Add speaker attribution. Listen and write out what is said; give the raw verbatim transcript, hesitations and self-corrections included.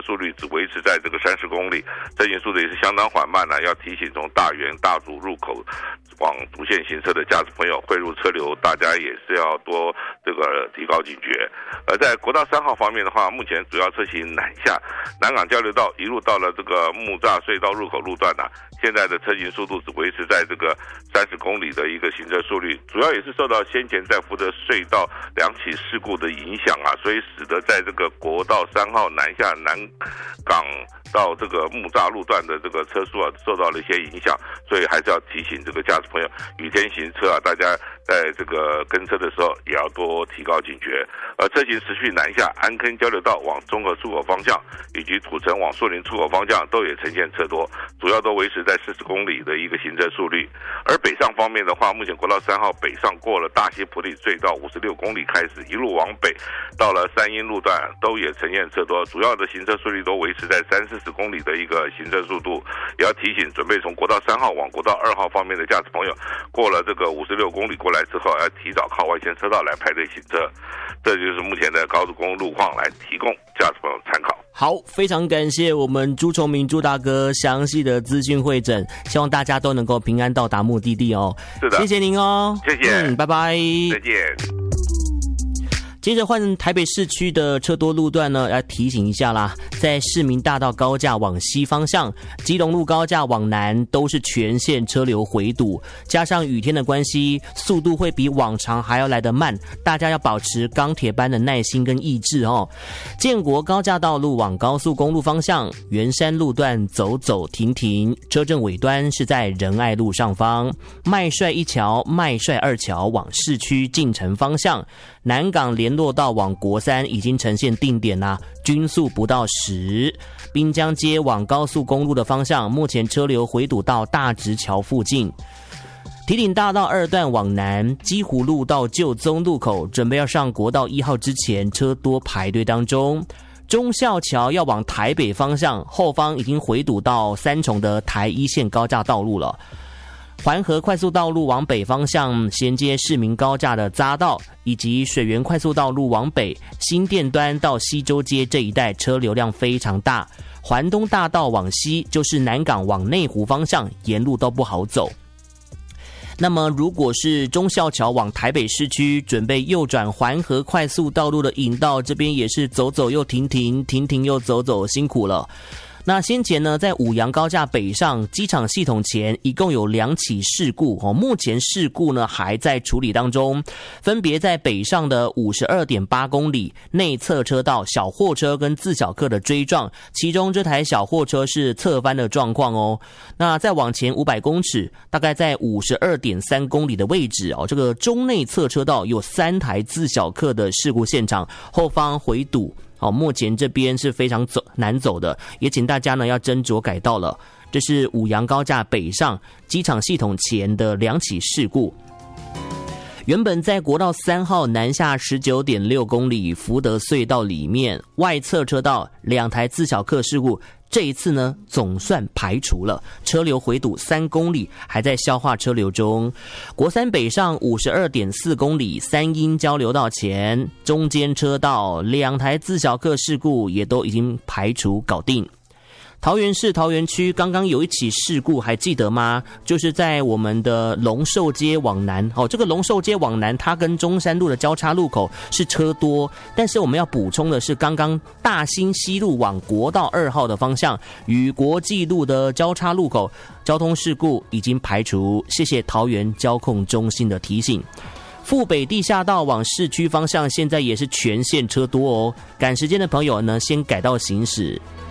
Speaker 1: 速率只维持在这个三十公里，车行速度也是相当缓慢呢、啊。要提醒从大园大竹入口往主线行车的驾驶朋友，汇入车流，大家也是要多这个提高警觉。而在国道三号方面的话，目前主要车型南下南港交流道一路到了这个木栅隧道入口路段呢、啊，现在的车行速度只维持在这个三十公里的一个行车速率，主要也是受到先前在福德隧道两起事故的影响啊，所以使得在这个国道三号南下南港到这个木栅路段的这个车速啊受到了一些影响，所以还是要提醒这个驾驶朋友，雨天行车啊，大家在这个跟车的时候也要多提高警觉。而车型持续南下，安坑交流道往中和出口方向以及土城往树林出口方向都也呈现车多，主要都维持在四十公里的一个行车速率。而北上方面的话，目前国道三号北上过了大溪埔里隧道五十六公里开始，一路往北到了三阴路段都也呈现车多，主要的行车速率都维持在三四十公里的一个行车速度。也要提醒准备从国道三号往国道二号方面的驾驶朋友，过了这个五十六公里过来之后，要提早靠外线车道来排队行车。这就是目前的高速公路路况，来提供驾驶朋友参考。
Speaker 2: 好，非常感谢我们朱崇明朱大哥详细的资讯汇整，希望大家都能够平安到达目的地哦。
Speaker 1: 是的，
Speaker 2: 谢谢您哦，
Speaker 1: 谢谢，
Speaker 2: 嗯，拜拜，
Speaker 1: 再见。
Speaker 2: 接着换台北市区的车多路段呢，要提醒一下啦，在市民大道高架往西方向、基隆路高架往南都是全线车流回堵，加上雨天的关系，速度会比往常还要来得慢，大家要保持钢铁般的耐心跟意志哦。建国高架道路往高速公路方向，圆山路段走走停停，车阵尾端是在仁爱路上方，麦帅一桥、麦帅二桥往市区进城方向，南港联络道往国三已经呈现定点啦，均速不到十。滨江街往高速公路的方向，目前车流回堵到大直桥附近。堤顶大道二段往南，基湖路到旧宗路口，准备要上国道一号之前，车多排队当中。忠孝桥要往台北方向，后方已经回堵到三重的台一线高架道路了。环河快速道路往北方向衔接市民高架的匝道，以及水源快速道路往北新店端到西洲街这一带车流量非常大。环东大道往西就是南港往内湖方向，沿路都不好走。那么如果是忠孝桥往台北市区准备右转环河快速道路的引道，这边也是走走又停停，停停又走走，辛苦了。那先前呢，在五杨高架北上机场系统前，一共有两起事故哦。目前事故呢还在处理当中，分别在北上的 五十二点八公里内侧车道小货车跟自小客的追撞，其中这台小货车是侧翻的状况哦。那再往前五百公尺，大概在 五十二点三公里的位置哦，这个中内侧车道有三台自小客的事故现场，后方回堵。好，目前这边是非常走难走的，也请大家呢要斟酌改道了。这是五杨高架北上机场系统前的两起事故。原本在国道三号南下 十九点六公里福德隧道里面外侧车道两台自小客事故，这一次呢总算排除了，车流回堵三公里，还在消化车流中。国三北上 五十二点四公里三阴交流道前中间车道两台自小客事故也都已经排除搞定。桃园市桃园区刚刚有一起事故，还记得吗？就是在我们的龙寿街往南哦，这个龙寿街往南，它跟中山路的交叉路口是车多，但是我们要补充的是，刚刚大兴西路往国道二号的方向与国际路的交叉路口交通事故已经排除，谢谢桃园交控中心的提醒。富北地下道往市区方向现在也是全线车多哦，赶时间的朋友呢，先改道行驶。